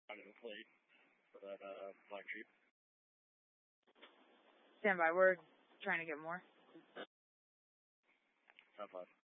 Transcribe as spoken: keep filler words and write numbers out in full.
out of the plate for that uh, black Jeep. Stand by. We're trying to get more. Top five.